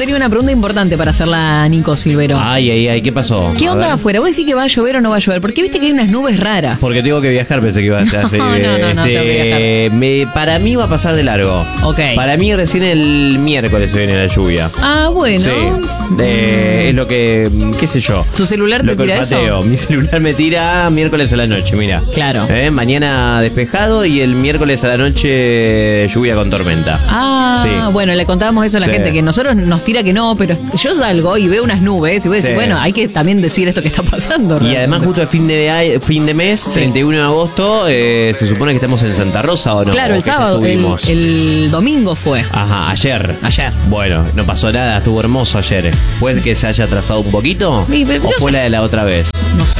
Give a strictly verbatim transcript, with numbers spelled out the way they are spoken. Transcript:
tenía una pregunta importante para hacerla a Nico Silvero. Ay, ay, ay, ¿qué pasó? ¿Qué A onda ver. afuera? ¿Vos decís que va a llover o no va a llover? Porque viste que hay unas nubes raras. Porque tengo que viajar, pensé que iba a ser así. No, no, no, no, tengo que viajar. me, para mí va a pasar de largo. Ok. Para mí recién el miércoles se viene la lluvia. Ah, bueno. Sí. Eh, es lo que, qué sé yo. ¿Tu celular Lo te que tira eso? olfateo. Mi celular me tira miércoles a la noche, mira. Claro. Eh, mañana despejado y el miércoles a la noche lluvia con tormenta. Ah, Sí. bueno, le contábamos eso a la Sí. gente, que nosotros nos tira que no, pero yo salgo y veo unas nubes y voy a decir, Sí. bueno, hay que también decir esto que está pasando. Y realmente. además justo el fin de, fin de mes, treinta y uno de agosto, eh, se supone que estamos en Santa Rosa o no. Claro, ¿O el que ya sábado, el, estuvimos? el domingo fue. Ajá, ayer. Ayer. Bueno, no pasó nada, estuvo hermoso ayer. ¿Puede que se haya atrasado un poquito? Sí, pero ¿O no fue sé. la de la otra vez? No sé.